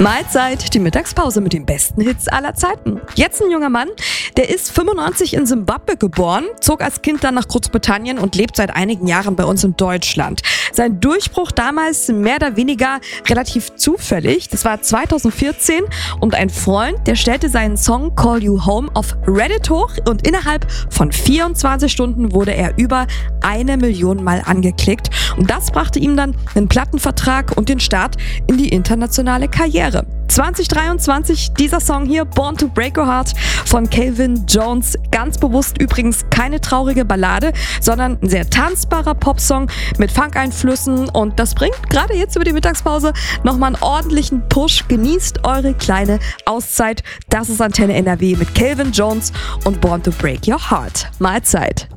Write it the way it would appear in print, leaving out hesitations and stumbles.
Mahlzeit, die Mittagspause mit den besten Hits aller Zeiten. Jetzt ein junger Mann, der ist 95 in Simbabwe geboren, zog als Kind dann nach Großbritannien und lebt seit einigen Jahren bei uns in Deutschland. Sein Durchbruch damals mehr oder weniger relativ zufällig. Das war 2014 und ein Freund, der stellte seinen Song Call You Home auf Reddit hoch und innerhalb von 24 Stunden wurde er über 1 Million Mal angeklickt. Und das brachte ihm dann einen Plattenvertrag und den Start in die internationale Karriere. 2023 dieser Song hier, Born to Break Your Heart von Calvin Jones. Ganz bewusst übrigens keine traurige Ballade, sondern ein sehr tanzbarer Popsong mit Funk-Einflüssen. Und das bringt gerade jetzt über die Mittagspause nochmal einen ordentlichen Push. Genießt eure kleine Auszeit. Das ist Antenne NRW mit Calvin Jones und Born to Break Your Heart. Mahlzeit.